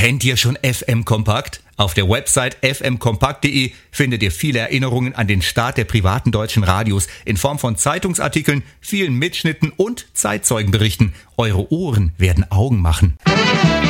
Kennt ihr schon FM Kompakt? Auf der Website fmkompakt.de findet ihr viele Erinnerungen an den Start der privaten deutschen Radios in Form von Zeitungsartikeln, vielen Mitschnitten und Zeitzeugenberichten. Eure Ohren werden Augen machen.